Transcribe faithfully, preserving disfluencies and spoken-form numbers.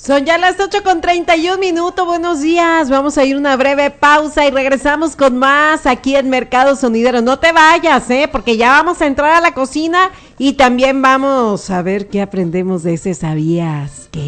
Son ya las ocho con treinta y un minutos, buenos días, vamos a ir una breve pausa y regresamos con más aquí en Mercado Sonidero. No te vayas, eh, porque ya vamos a entrar a la cocina y también vamos a ver qué aprendemos de ese ¿sabías qué?